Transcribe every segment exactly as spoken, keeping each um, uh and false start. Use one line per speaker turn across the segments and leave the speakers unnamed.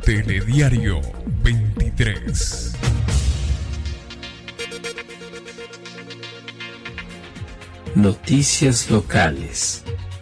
Telediario veintitrés.
Noticias locales.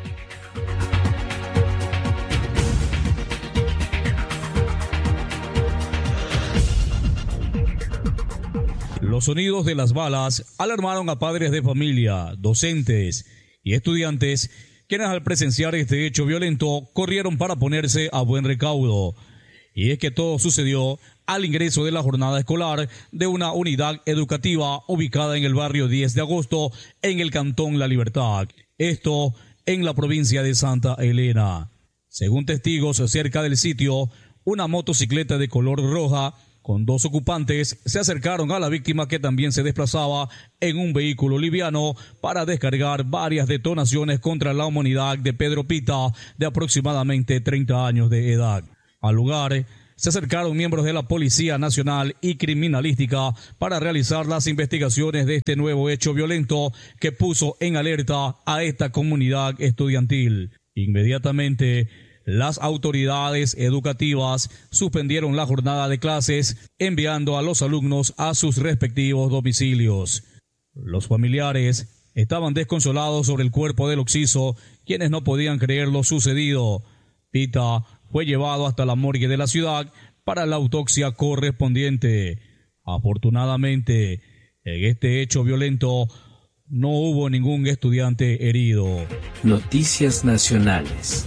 Los sonidos de las balas alarmaron a padres de familia, docentes y estudiantes, quienes al presenciar este hecho violento corrieron para ponerse a buen recaudo. Y es que todo sucedió al ingreso de la jornada escolar de una unidad educativa ubicada en el barrio diez de agosto, en el cantón La Libertad. Esto en la provincia de Santa Elena. Según testigos cerca del sitio, una motocicleta de color roja con dos ocupantes se acercaron a la víctima, que también se desplazaba en un vehículo liviano, para descargar varias detonaciones contra la humanidad de Pedro Pita, de aproximadamente treinta años de edad. Al lugar se acercaron miembros de la Policía Nacional y Criminalística para realizar las investigaciones de este nuevo hecho violento que puso en alerta a esta comunidad estudiantil. Inmediatamente, las autoridades educativas suspendieron la jornada de clases, enviando a los alumnos a sus respectivos domicilios. Los familiares estaban desconsolados sobre el cuerpo del occiso, quienes no podían creer lo sucedido. Pita fue llevado hasta la morgue de la ciudad para la autopsia correspondiente. Afortunadamente, en este hecho violento no hubo ningún estudiante herido.
Noticias nacionales.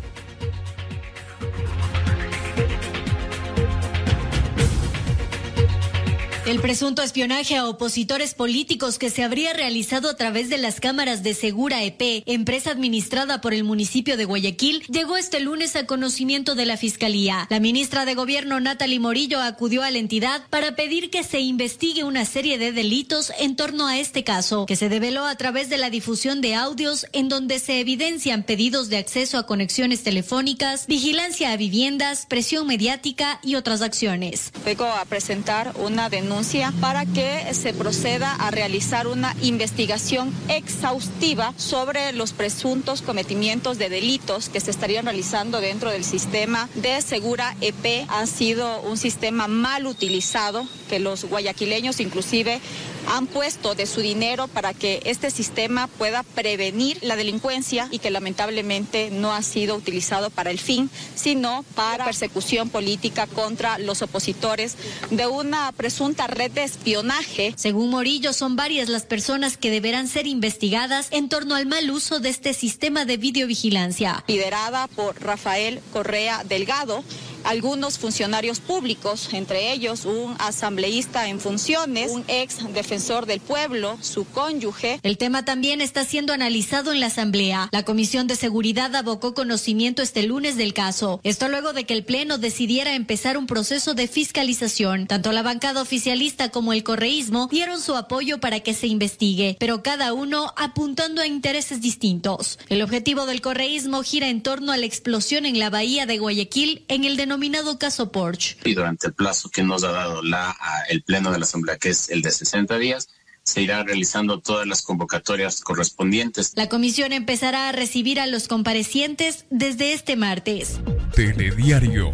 El presunto espionaje a opositores políticos que se habría realizado a través de las cámaras de Segura E P, empresa administrada por el municipio de Guayaquil, llegó este lunes a conocimiento de la Fiscalía. La ministra de Gobierno, Natalie Morillo, acudió a la entidad para pedir que se investigue una serie de delitos en torno a este caso, que se develó a través de la difusión de audios en donde se evidencian pedidos de acceso a conexiones telefónicas, vigilancia a viviendas, presión mediática y otras acciones.
Vengo a presentar una denuncia para que se proceda a realizar una investigación exhaustiva sobre los presuntos cometimientos de delitos que se estarían realizando dentro del sistema de Segura E P. Ha sido un sistema mal utilizado, que los guayaquileños inclusive han puesto de su dinero para que este sistema pueda prevenir la delincuencia, y que lamentablemente no ha sido utilizado para el fin, sino para persecución política contra los opositores de una presunta red de espionaje.
Según Morillo, son varias las personas que deberán ser investigadas en torno al mal uso de este sistema de videovigilancia.
Liderada por Rafael Correa Delgado, algunos funcionarios públicos, entre ellos un asambleísta en funciones, un ex defensor del pueblo, su cónyuge.
El tema también está siendo analizado en la Asamblea. La Comisión de Seguridad abocó conocimiento este lunes del caso. Esto luego de que el Pleno decidiera empezar un proceso de fiscalización. Tanto la bancada oficialista como el correísmo dieron su apoyo para que se investigue, pero cada uno apuntando a intereses distintos. El objetivo del correísmo gira en torno a la explosión en la bahía de Guayaquil en el denominado caso Porsche.
Y durante el plazo que nos ha dado la, el Pleno de la Asamblea, que es el de sesenta días, se irá realizando todas las convocatorias correspondientes.
La comisión empezará a recibir a los comparecientes desde este martes.
Telediario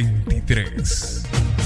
veintitrés.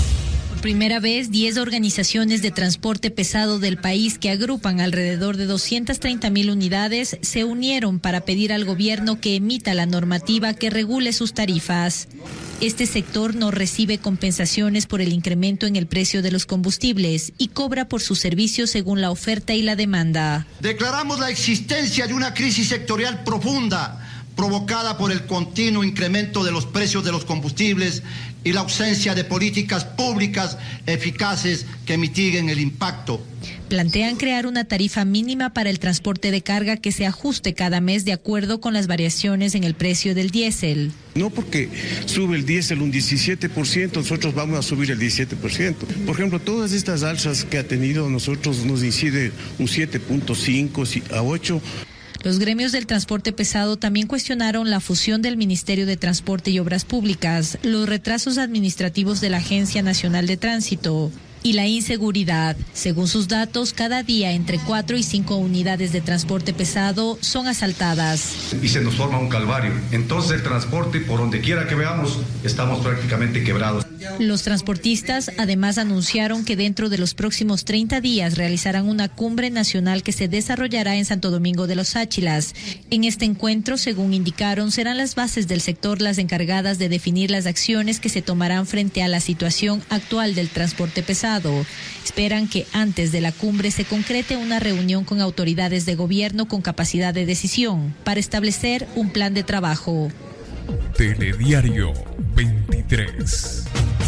Primera vez, diez organizaciones de transporte pesado del país, que agrupan alrededor de doscientas treinta mil unidades, se unieron para pedir al gobierno que emita la normativa que regule sus tarifas. Este sector no recibe compensaciones por el incremento en el precio de los combustibles y cobra por sus servicios según la oferta y la demanda.
Declaramos la existencia de una crisis sectorial profunda, provocada por el continuo incremento de los precios de los combustibles y la ausencia de políticas públicas eficaces que mitiguen el impacto.
Plantean crear una tarifa mínima para el transporte de carga que se ajuste cada mes de acuerdo con las variaciones en el precio del diésel.
No porque sube el diésel un diecisiete por ciento, nosotros vamos a subir el diecisiete por ciento. Por ejemplo, todas estas alzas que ha tenido nosotros nos incide un siete punto cinco a ocho.
Los gremios del transporte pesado también cuestionaron la fusión del Ministerio de Transporte y Obras Públicas, los retrasos administrativos de la Agencia Nacional de Tránsito y la inseguridad. Según sus datos, cada día entre cuatro y cinco unidades de transporte pesado son asaltadas.
Y se nos forma un calvario. Entonces el transporte, por donde quiera que veamos, estamos prácticamente quebrados.
Los transportistas además anunciaron que dentro de los próximos treinta días realizarán una cumbre nacional que se desarrollará en Santo Domingo de los Áchilas. En este encuentro, según indicaron, serán las bases del sector las encargadas de definir las acciones que se tomarán frente a la situación actual del transporte pesado. Esperan que antes de la cumbre se concrete una reunión con autoridades de gobierno con capacidad de decisión para establecer un plan de trabajo.
Telediario veintitrés.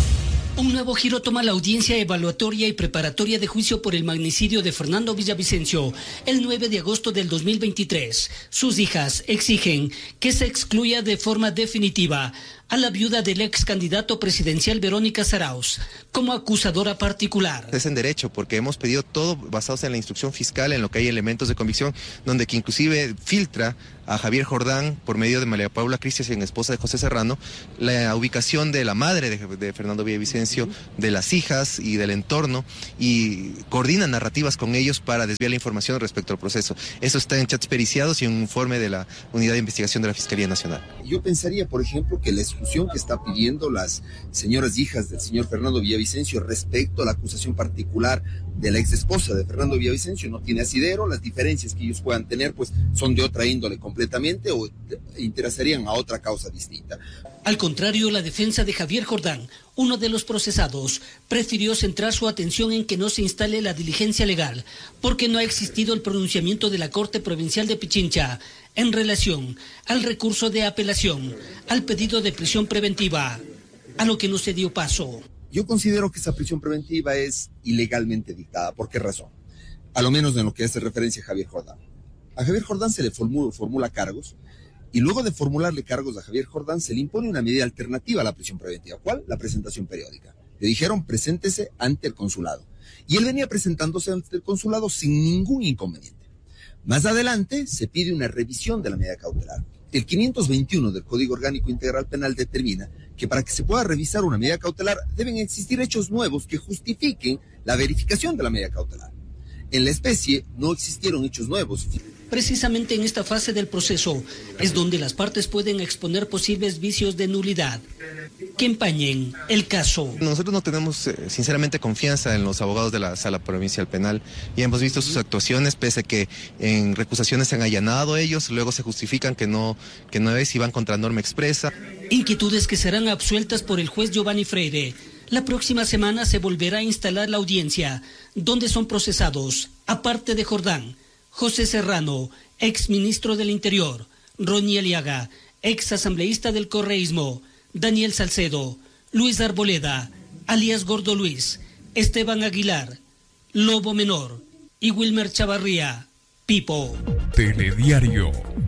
Un nuevo giro toma la audiencia evaluatoria y preparatoria de juicio por el magnicidio de Fernando Villavicencio el nueve de agosto del dos mil veintitrés. Sus hijas exigen que se excluya de forma definitiva a la viuda del ex candidato presidencial Verónica Zarauz como acusadora particular.
Es en derecho, porque hemos pedido todo basados en la instrucción fiscal, en lo que hay elementos de convicción, donde que inclusive filtra a Javier Jordán por medio de María Paula Christensen, esposa de José Serrano, la ubicación de la madre de, de Fernando Villavicencio, de las hijas y del entorno, y coordina narrativas con ellos para desviar la información respecto al proceso. Eso está en chats periciados y en un informe de la Unidad de Investigación de la Fiscalía Nacional.
Yo pensaría, por ejemplo, que la exclusión que está pidiendo las señoras hijas del señor Fernando Villavicencio respecto a la acusación particular de la ex esposa de Fernando Villavicencio no tiene asidero. Las diferencias que ellos puedan tener pues son de otra índole completamente o interesarían a otra causa distinta.
Al contrario, la defensa de Javier Jordán, uno de los procesados, prefirió centrar su atención en que no se instale la diligencia legal, porque no ha existido el pronunciamiento de la Corte Provincial de Pichincha en relación al recurso de apelación, al pedido de prisión preventiva, a lo que no se dio paso.
Yo considero que esa prisión preventiva es ilegalmente dictada. ¿Por qué razón? A lo menos en lo que hace referencia a Javier Jordán. A Javier Jordán se le formula, formula cargos, y luego de formularle cargos a Javier Jordán se le impone una medida alternativa a la prisión preventiva. ¿Cuál? La presentación periódica. Le dijeron, preséntese ante el consulado. Y él venía presentándose ante el consulado sin ningún inconveniente. Más adelante se pide una revisión de la medida cautelar. El quinientos veintiuno del Código Orgánico Integral Penal determina que para que se pueda revisar una medida cautelar deben existir hechos nuevos que justifiquen la verificación de la medida cautelar. En la especie no existieron hechos nuevos.
Precisamente en esta fase del proceso es donde las partes pueden exponer posibles vicios de nulidad que empañen el caso.
Nosotros no tenemos eh, sinceramente confianza en los abogados de la Sala Provincial Penal y hemos visto sus actuaciones, pese a que en recusaciones se han allanado ellos, luego se justifican que no, que no es y van contra norma expresa.
Inquietudes que serán absueltas por el juez Giovanni Freire. La próxima semana se volverá a instalar la audiencia, donde son procesados, aparte de Jordán, José Serrano, ex ministro del Interior, Ronnie Aliaga, ex asambleísta del correísmo, Daniel Salcedo, Luis Arboleda, alias Gordo Luis, Esteban Aguilar, Lobo Menor y Wilmer Chavarría, Pipo.
Telediario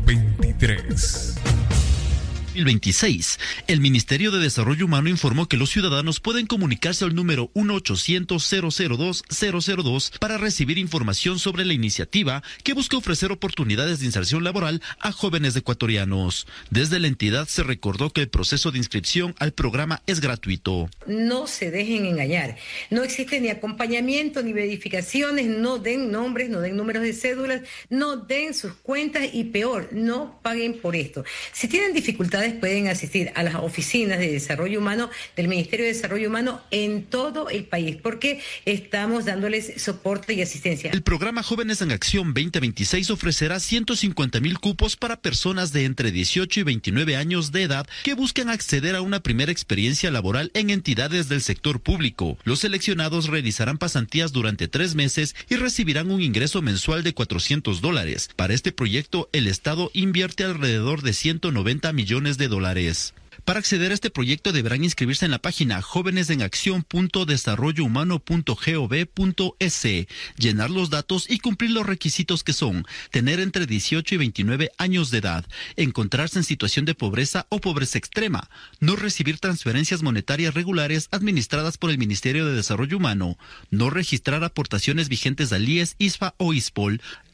veintitrés.
dos mil veintiséis, el Ministerio de Desarrollo Humano informó que los ciudadanos pueden comunicarse al número uno ochocientos cero cero dos cero cero dos para recibir información sobre la iniciativa que busca ofrecer oportunidades de inserción laboral a jóvenes ecuatorianos. Desde la entidad se recordó que el proceso de inscripción al programa es gratuito.
No se dejen engañar. No existe ni acompañamiento ni verificaciones, no den nombres, no den números de cédulas, no den sus cuentas y peor, no paguen por esto. Si tienen dificultades pueden asistir a las oficinas de desarrollo humano del Ministerio de Desarrollo Humano en todo el país, porque estamos dándoles soporte y asistencia.
El programa Jóvenes en Acción veinte veintiséis ofrecerá ciento cincuenta mil cupos para personas de entre dieciocho y veintinueve años de edad que buscan acceder a una primera experiencia laboral en entidades del sector público. Los seleccionados realizarán pasantías durante tres meses y recibirán un ingreso mensual de cuatrocientos dólares. Para este proyecto, el Estado invierte alrededor de ciento noventa millones de dólares. Para acceder a este proyecto deberán inscribirse en la página jóvenesenacción punto desarrollo humano punto gov punto es, llenar los datos y cumplir los requisitos que son tener entre dieciocho y veintinueve años de edad, encontrarse en situación de pobreza o pobreza extrema, no recibir transferencias monetarias regulares administradas por el Ministerio de Desarrollo Humano, no registrar aportaciones vigentes al I E S, I S F A o ISPOL,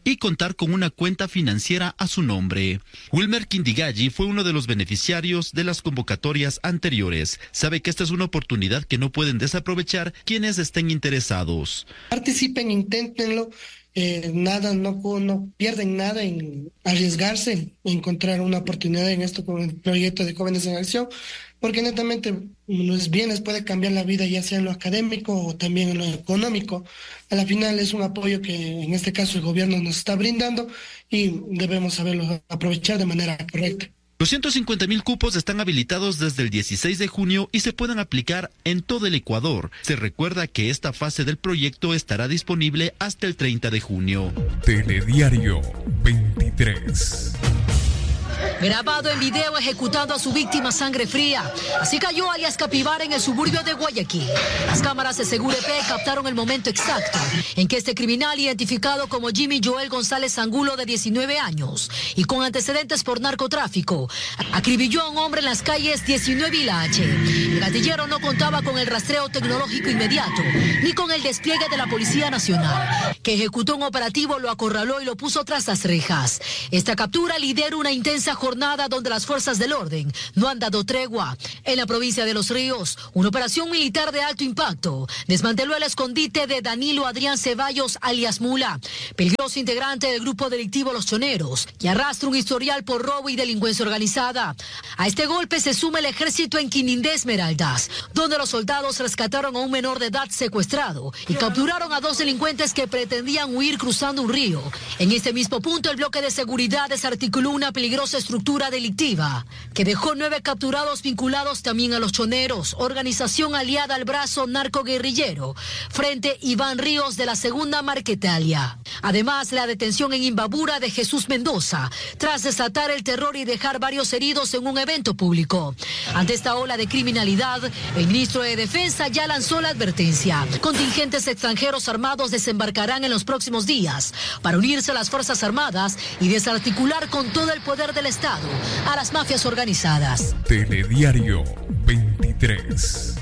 y contar con una cuenta financiera a su nombre. Wilmer Quindigalli fue uno de los beneficiarios de las convocatorias anteriores. Sabe que esta es una oportunidad que no pueden desaprovechar quienes estén interesados.
Participen, inténtenlo. Eh, nada, no, no pierden nada en arriesgarse, encontrar una oportunidad en esto con el proyecto de Jóvenes en Acción, porque netamente los bienes puede cambiar la vida, ya sea en lo académico o también en lo económico. A la final es un apoyo que en este caso el gobierno nos está brindando y debemos saberlo aprovechar de manera correcta.
Los ciento cincuenta mil cupos están habilitados desde el dieciséis de junio y se pueden aplicar en todo el Ecuador. Se recuerda que esta fase del proyecto estará disponible hasta el treinta de junio.
Telediario veintitrés.
Grabado en video ejecutando a su víctima a sangre fría. Así cayó alias Capibara en el suburbio de Guayaquil. Las cámaras de Segura E P captaron el momento exacto en que este criminal, identificado como Jimmy Joel González Angulo, de diecinueve años y con antecedentes por narcotráfico, acribilló a un hombre en las calles diecinueve y la H. El gatillero no contaba con el rastreo tecnológico inmediato ni con el despliegue de la Policía Nacional, que ejecutó un operativo, lo acorraló y lo puso tras las rejas. Esta captura lidera una intensa jornada donde las fuerzas del orden no han dado tregua. En la provincia de Los Ríos, una operación militar de alto impacto desmanteló el escondite de Danilo Adrián Ceballos, alias Mula, peligroso integrante del grupo delictivo Los Choneros, que arrastra un historial por robo y delincuencia organizada. A este golpe se suma el ejército en Quinindé, Esmeraldas, donde los soldados rescataron a un menor de edad secuestrado y capturaron a dos delincuentes que pretendían huir cruzando un río. En este mismo punto, el bloque de seguridad desarticuló una peligrosa estructura delictiva que dejó nueve capturados vinculados también a Los Choneros, organización aliada al brazo narcoguerrillero, frente Iván Ríos de la Segunda Marquetalia. Además, la detención en Imbabura de Jesús Mendoza, tras desatar el terror y dejar varios heridos en un evento público. Ante esta ola de criminalidad, el ministro de Defensa ya lanzó la advertencia. Contingentes extranjeros armados desembarcarán en los próximos días para unirse a las Fuerzas Armadas y desarticular con todo el poder del Estado a las mafias organizadas.
Telediario veintitrés.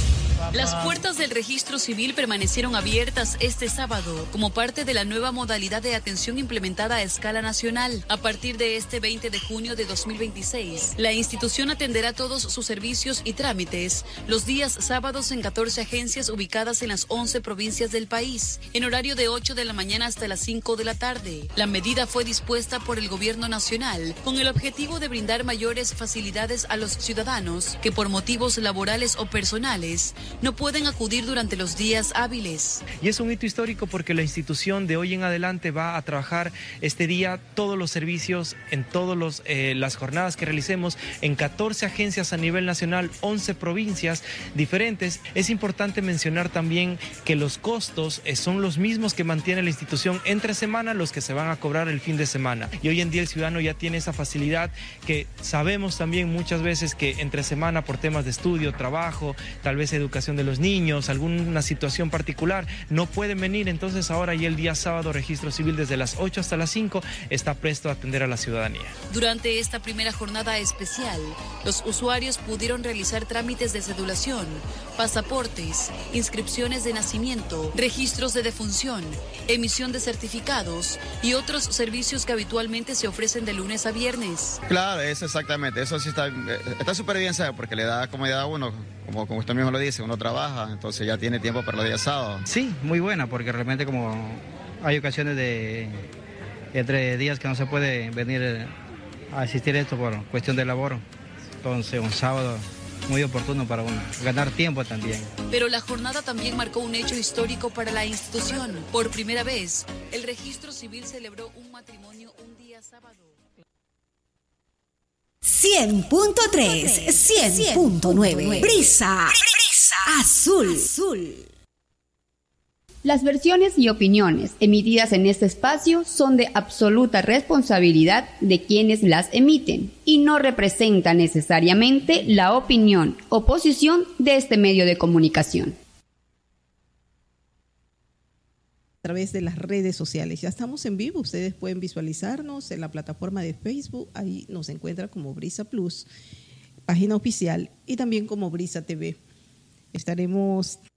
Las puertas del registro civil permanecieron abiertas este sábado como parte de la nueva modalidad de atención implementada a escala nacional. A partir de este veinte de junio de dos mil veintiséis, la institución atenderá todos sus servicios y trámites los días sábados en catorce agencias ubicadas en las once provincias del país, en horario de ocho de la mañana hasta las cinco de la tarde. La medida fue dispuesta por el gobierno nacional con el objetivo de brindar mayores facilidades a los ciudadanos que por motivos laborales o personales no pueden acudir durante los días hábiles.
Y es un hito histórico porque la institución de hoy en adelante va a trabajar este día todos los servicios en todas eh, las jornadas que realicemos en catorce agencias a nivel nacional, once provincias diferentes. Es importante mencionar también que los costos eh, son los mismos que mantiene la institución entre semana, los que se van a cobrar el fin de semana. Y hoy en día el ciudadano ya tiene esa facilidad que sabemos también muchas veces que entre semana por temas de estudio, trabajo, tal vez educación de los niños, alguna situación particular, no pueden venir. Entonces ahora y el día sábado, registro civil desde las ocho hasta las cinco está presto a atender a la ciudadanía.
Durante esta primera jornada especial, los usuarios pudieron realizar trámites de cedulación, pasaportes, inscripciones de nacimiento, registros de defunción, emisión de certificados y otros servicios que habitualmente se ofrecen de lunes a viernes.
Claro, eso exactamente, eso sí está está súper bien, ¿sabes? Porque le da comodidad a uno, como, como usted mismo lo dice, uno trabaja, entonces ya tiene tiempo para los días sábados.
Sí, muy buena, porque realmente como hay ocasiones de entre días que no se puede venir a asistir a esto por cuestión de labor, entonces un sábado muy oportuno para uno, ganar tiempo también.
Pero la jornada también marcó un hecho histórico para la institución. Por primera vez, el registro civil celebró un matrimonio un día sábado.
cien punto tres, cien punto nueve. Brisa. Brisa Azul. Azul.
Las versiones y opiniones emitidas en este espacio son de absoluta responsabilidad de quienes las emiten y no representan necesariamente la opinión o posición de este medio de comunicación.
A través de las redes sociales. Ya estamos en vivo, ustedes pueden visualizarnos en la plataforma de Facebook, ahí nos encuentra como Brisa Plus, página oficial, y también como Brisa T V. Estaremos